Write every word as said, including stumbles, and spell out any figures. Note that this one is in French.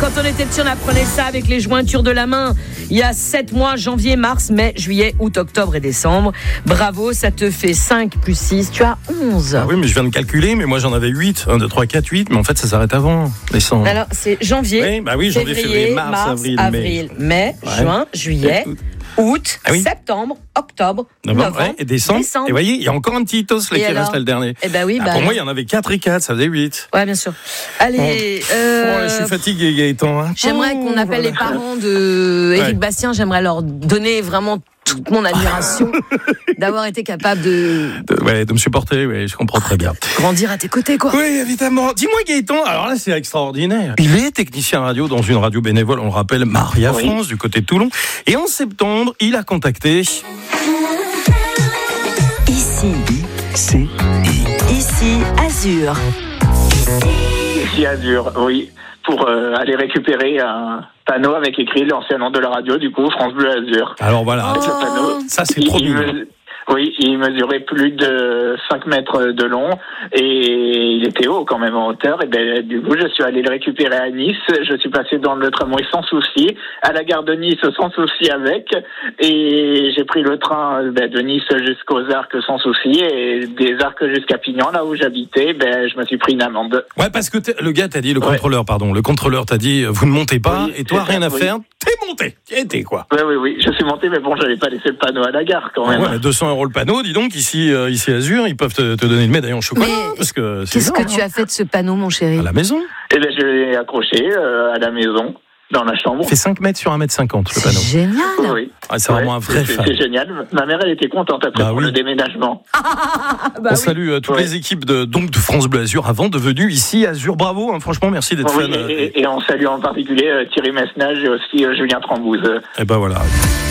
quand on était petit, on apprenait ça avec les jointures de la main. Il y a sept mois, janvier, mars, mai, juillet, août, octobre et décembre. Bravo, ça te fait cinq plus six, tu as onze. Ah oui, mais je viens de calculer, mais moi j'en avais huit. un, deux, trois, quatre, huit, mais en fait ça s'arrête avant. Décembre. Alors, c'est janvier, oui, bah oui, janvier, février, février, mars, mars, avril, avril, mai, mai ouais. juin, juillet, août, ah oui. septembre, octobre, novembre, novembre ouais, et décembre. décembre. Et vous voyez, il y a encore un petit tos là, qui alors reste là, le dernier. Eh ben oui, ah, bah, pour moi, il y en avait quatre et quatre, ça faisait huit. Ouais, bien sûr. Allez, bon. euh... oh, là, je suis fatigué, Gaëtan. Hein. J'aimerais qu'on appelle voilà. les parents de Éric ouais. Bastien. J'aimerais leur donner vraiment toute mon admiration d'avoir été capable de... de... Ouais, de me supporter, ouais, je comprends très bien. Grandir à tes côtés, quoi. Oui, évidemment. Dis-moi, Gaëtan, alors là, c'est extraordinaire. Il est technicien radio dans une radio bénévole, on le rappelle, Maria oui. France, du côté de Toulon. Et en septembre, il a contacté... Ici. Ici. Ici, Azur. Ici, Azur, oui. Pour euh, aller récupérer un panneau avec écrit l'ancien nom de la radio, du coup, France Bleu Azur. Alors voilà, oh. Ce panneau, ça c'est trop bien. Oui, il mesurait plus de cinq mètres de long et il était haut quand même en hauteur. Et ben, du coup, je suis allé le récupérer à Nice. Je suis passé dans le tramway sans souci, à la gare de Nice sans souci avec. Et j'ai pris le train ben, de Nice jusqu'aux Arcs sans souci. Et des Arcs jusqu'à Pignan, là où j'habitais, ben, je me suis pris une amende. Ouais, parce que le gars t'a dit, le contrôleur, ouais. pardon, le contrôleur t'a dit, vous ne montez pas, oui, et toi, rien ça, à oui. faire. T'es monté, t'es quoi. Oui, oui, oui, je suis monté, mais bon, j'avais pas laissé le panneau à la gare quand même. Ah ouais, deux cents euros le panneau, dis donc, ici, euh, ici Azur, ils peuvent te, te donner une médaille en chocolat. Mais parce que c'est qu'est-ce genre, que tu as fait de ce panneau, mon chéri ? À la maison. Eh bien, je l'ai accroché euh, à la maison, dans la chambre. Il fait cinq mètres sur un mètre cinquante, le panneau. C'est génial. Oui. Ah, c'est ouais, vraiment un vrai c'est, fan. C'est génial. Ma mère, elle était contente après bah pour oui. le déménagement. Ah, bah On oui. salue euh, toutes ouais. les équipes de, donc, de France Bleu Azur avant de venir ici Azur. Bravo, hein, franchement, merci d'être oui, fan. Et, et, et on salue en particulier euh, Thierry Mesnage et aussi euh, Julien Trambouze. Et ben voilà.